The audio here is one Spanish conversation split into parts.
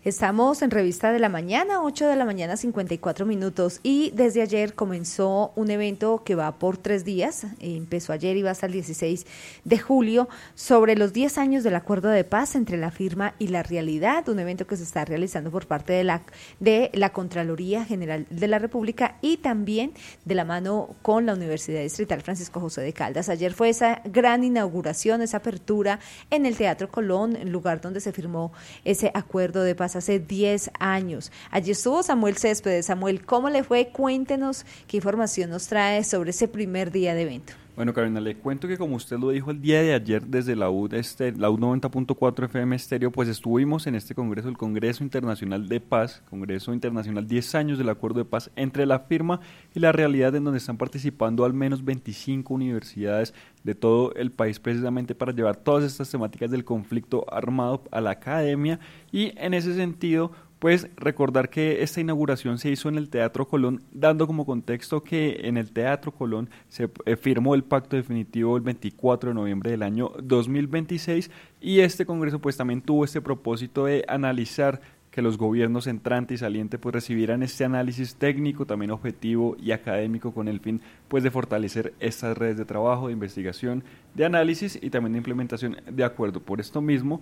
Estamos en Revista de la Mañana, 8 de la mañana, 54 minutos, y desde ayer comenzó un evento que va por 3 días, empezó ayer y va hasta el 16 de julio, sobre los 10 años del Acuerdo de Paz entre la firma y la realidad, un evento que se está realizando por parte de la Contraloría General de la República y también de la mano con la Universidad Distrital Francisco José de Caldas. Ayer fue esa gran inauguración, esa apertura en el Teatro Colón, el lugar donde se firmó ese Acuerdo de Paz hace 10 años. Allí estuvo Samuel Céspedes. Samuel, ¿cómo le fue? Cuéntenos qué información nos trae sobre ese primer día de evento. Bueno, Carolina, le cuento que como usted lo dijo el día de ayer desde la U 90.4 FM Estéreo, pues estuvimos en este congreso, el Congreso Internacional de Paz, Congreso Internacional 10 años del Acuerdo de Paz entre la firma y la realidad, en donde están participando al menos 25 universidades de todo el país, precisamente para llevar todas estas temáticas del conflicto armado a la academia. Y en ese sentido, pues recordar que esta inauguración se hizo en el Teatro Colón, dando como contexto que en el Teatro Colón se firmó el pacto definitivo el 24 de noviembre del año 2026, y este congreso pues también tuvo este propósito de analizar que los gobiernos entrante y saliente pues recibieran este análisis técnico, también objetivo y académico, con el fin pues de fortalecer estas redes de trabajo, de investigación, de análisis y también de implementación de acuerdo. Por esto mismo...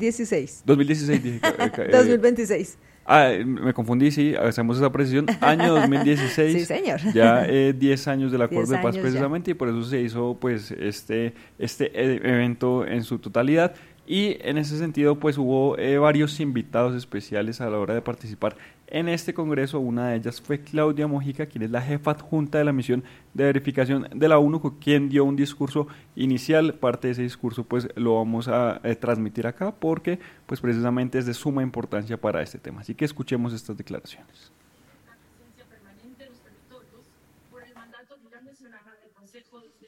2016 dije... 2026. Me confundí, sí, hacemos esa precisión, año 2016, sí, señor. Ya 10 años del Acuerdo de Paz precisamente, ya. Y por eso se hizo pues este evento en su totalidad. Y en ese sentido pues hubo varios invitados especiales a la hora de participar en este congreso. Una de ellas fue Claudia Mojica, quien es la jefa adjunta de la misión de verificación de la ONU, quien dio un discurso inicial. Parte de ese discurso pues lo vamos a transmitir acá porque pues precisamente es de suma importancia para este tema. Así que escuchemos estas declaraciones.